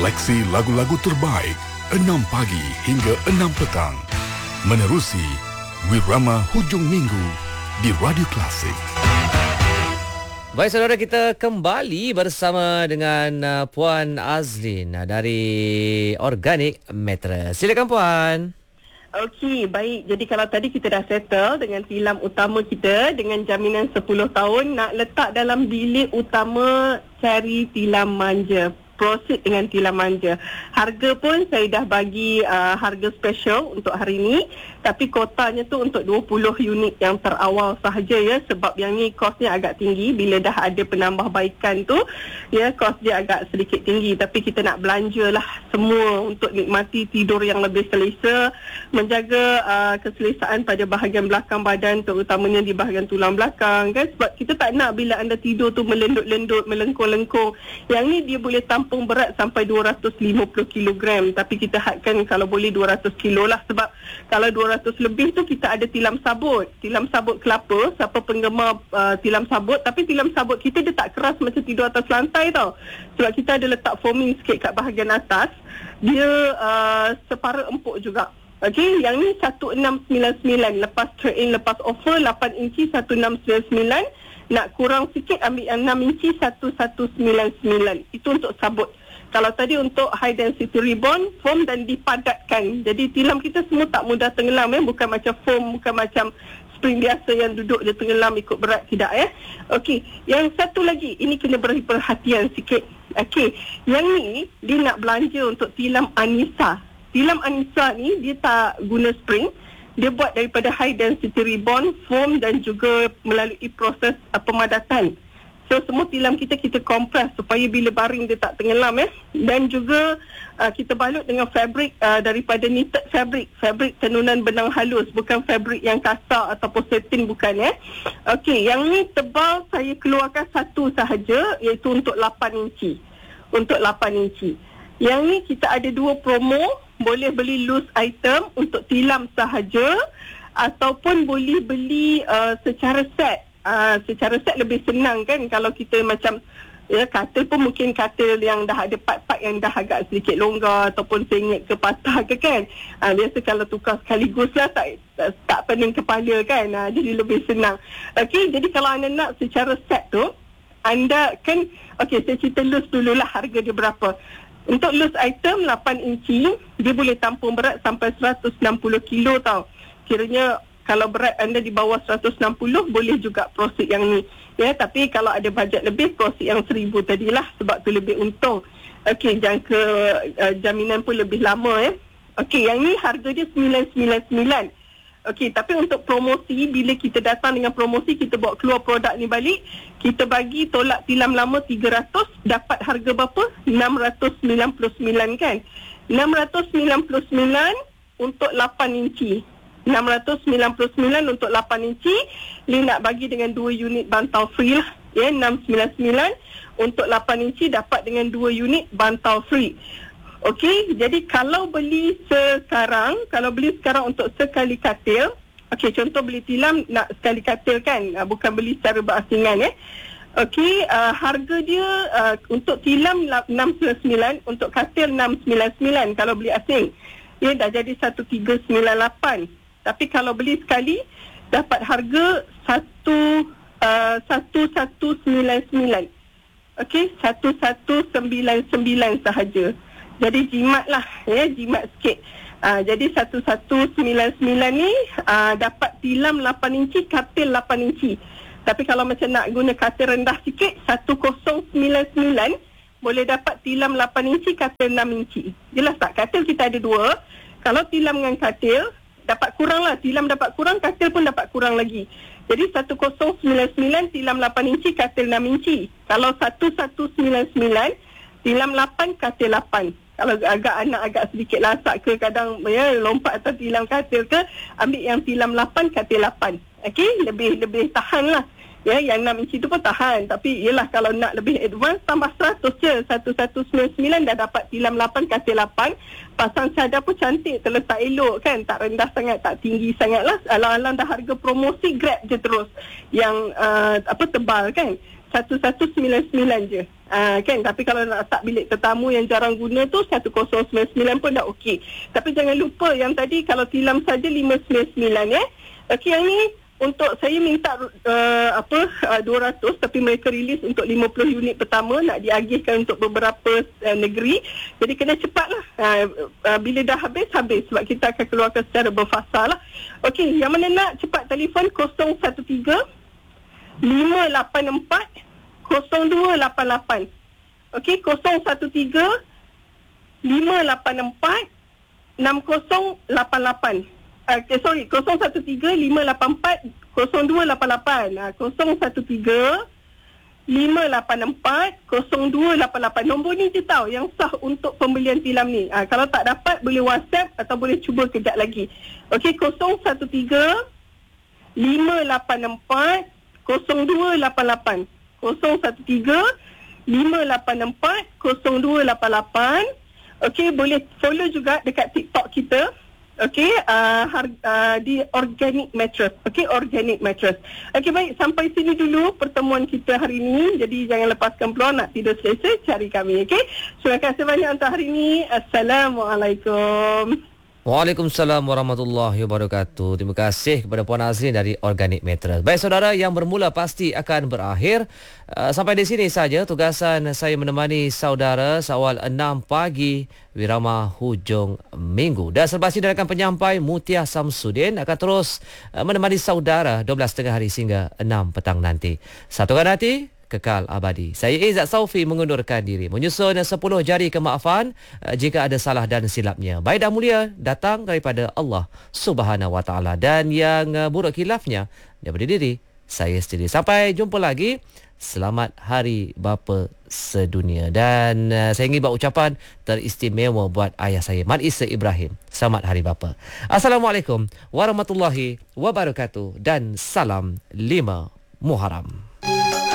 Seleksi lagu-lagu terbaik 6 pagi hingga 6 petang. Menerusi Wirama Hujung Minggu di Radio Klasik. Baik saudara, kita kembali bersama dengan Puan Azlin dari Organic Mattress. Silakan Puan. Okey, baik. Jadi kalau tadi kita dah settle dengan tilam utama kita dengan jaminan 10 tahun, nak letak dalam bilik utama cari tilam manja. Proceed dengan tilam manja. Harga pun saya dah bagi harga special untuk hari ini, tapi kotanya tu untuk 20 unit yang terawal sahaja ya, sebab yang ni kosnya agak tinggi. Bila dah ada penambahbaikan tu ya, kos dia agak sedikit tinggi, tapi kita nak belanjalah semua untuk nikmati tidur yang lebih selesa, menjaga keselesaan pada bahagian belakang badan, terutamanya di bahagian tulang belakang kan, sebab kita tak nak bila anda tidur tu melendut-lendut, melengkung-lengkung. Yang ni dia boleh tampung berat sampai 250 kg, tapi kita hadkan kalau boleh 200 kg lah, sebab kalau 200 lebih tu kita ada tilam sabut kelapa. Siapa penggemar tilam sabut, tapi tilam sabut kita dia tak keras macam tidur atas lantai tau, sebab kita ada letak foaming sikit kat bahagian atas. Dia separa empuk juga. Okey, yang ni 1699, lepas trade-in, lepas offer 8 inci 1699. Nak kurang sikit ambil yang 6 inci 1199. Itu untuk sabut. Kalau tadi untuk high density ribbon, foam dan dipadatkan. Jadi tilam kita semua tak mudah tenggelam ya. Bukan macam foam, bukan macam spring biasa yang duduk dia tenggelam ikut berat, tidak ya. Okey, yang satu lagi, ini kena beri perhatian sikit. Okey, yang ni dia nak belanja untuk tilam Anissa. Tilam Anissa ni dia tak guna spring. Dia buat daripada high density ribbon, foam dan juga melalui proses pemadatan. So semua tilam kita kompres supaya bila baring dia tak tenggelam ya. Dan juga kita balut dengan fabric daripada knitted fabric tenunan benang halus, bukan fabric yang kasar ataupun satin, bukan ya. Okey, yang ni tebal saya keluarkan satu sahaja, iaitu untuk 8 inci. Untuk 8 inci. Yang ni kita ada 2 promo. Boleh beli loose item untuk tilam sahaja, ataupun boleh beli secara set. Secara set lebih senang kan, kalau kita macam ya, katil pun mungkin katil yang dah ada part-part yang dah agak sedikit longgar ataupun sengit ke patah ke kan. Biasa kalau tukar sekaligus lah tak pening kepala kan. Jadi lebih senang. Okey, jadi kalau anda nak secara set tu, anda kan, okey saya cerita loose dululah harga dia berapa. Untuk loose item 8 inci, dia boleh tampung berat sampai 160 kilo tau. Kiranya kalau berat anda di bawah 160, boleh juga proceed yang ni. Ya, tapi kalau ada bajet lebih, proceed yang 1000 tadilah, sebab tu lebih untung. Okey, jangka jaminan pun lebih lama ya. Okey, yang ni harga dia 999. Okey, tapi untuk promosi, bila kita datang dengan promosi, kita bawa keluar produk ni balik, kita bagi tolak tilam lama 300, dapat harga berapa? 699 kan? 699 untuk 8 inci. 699 untuk 8 inci. Ni nak bagi dengan 2 unit bantal free lah. Ya, 699 untuk 8 inci dapat dengan 2 unit bantal free. Okey, jadi kalau beli sekarang untuk sekali katil, okey, contoh beli tilam nak sekali katil kan, bukan beli secara berasingan ya. Okey, harga dia untuk tilam 699, untuk katil 699 kalau beli asing. Ia dah jadi 1398. Tapi kalau beli sekali dapat harga 1199. Okey, 1199 sahaja. Jadi jimatlah ya, jimat sikit. Jadi 1199 ni dapat tilam 8 inci, katil 8 inci. Tapi kalau macam nak guna katil rendah sikit, 1099 boleh dapat tilam 8 inci, katil 6 inci. Jelas tak? Katil kita ada 2. Kalau tilam dengan katil dapat kurang lah, tilam dapat kurang, katil pun dapat kurang lagi. Jadi 1099 tilam 8 inci, katil 6 inci. Kalau 1199 tilam 8, katil 8. Kalau anak agak sedikit lasak ke, kadang ya lompat atas tilam katil ke, ambil yang tilam 8, katil 8. Okey, lebih tahan lah. Ya, yang 6 inci tu pun tahan. Tapi yelah, kalau nak lebih advance, tambah 100 je. 1199 dah dapat tilam 8, katil 8. Pasang cadar pun cantik, terletak elok kan. Tak rendah sangat, tak tinggi sangat lah. Alang-alang dah harga promosi, grab je terus. Yang tebal kan. 1199 je. Kan, tapi kalau nak letak bilik tetamu yang jarang guna tu 1099 pun dah okey. Tapi jangan lupa yang tadi kalau tilam saja 599 Okey, yang ni untuk saya minta 200, tapi mereka rilis untuk 50 unit pertama, nak diagihkan untuk beberapa negeri. Jadi kena cepatlah. Bila dah habis sebab kita akan keluarkan secara berfasa lah. Okey, yang mana nak cepat telefon 013 584 0288. Okey, 013 584 6088. 013 584 0288. 013 584 0288. Nombor ni je tahu yang sah untuk pembelian tilam ni. Kalau tak dapat boleh WhatsApp atau boleh cuba kejap lagi. Okey, 013 584 0288. 013 584 0288. Okey, boleh follow juga dekat TikTok kita. Okey, di Organic Mattress. Okey, Organic Mattress. Okey, baik, sampai sini dulu pertemuan kita hari ini. Jadi jangan lepaskan peluang, nak tidur selesa, cari kami. Okey, terima kasih banyak untuk hari ini. Assalamualaikum. Waalaikumsalam warahmatullahi wabarakatuh. Terima kasih kepada Puan Azlin dari Organic Mattress. Baik saudara, yang bermula pasti akan berakhir. Sampai di sini saja tugasan saya menemani saudara seawal 6 pagi Wirama hujung minggu. Dan selepas ini akan penyampai Mutia Samsudin akan terus menemani saudara 12.30 hari hingga 6 petang nanti. Satukan hati, kekal abadi. Saya Izzat Saufi mengundurkan diri. Menyusun 10 jari kemaafan jika ada salah dan silapnya. Baik dan mulia datang daripada Allah Subhanahu Wa Taala, dan yang buruk khilafnya daripada diri saya sendiri. Sampai jumpa lagi. Selamat Hari Bapa Sedunia. Dan saya ingin buat ucapan teristimewa buat ayah saya, Man Isa Ibrahim. Selamat Hari Bapa. Assalamualaikum warahmatullahi wabarakatuh dan salam 5 Muharram.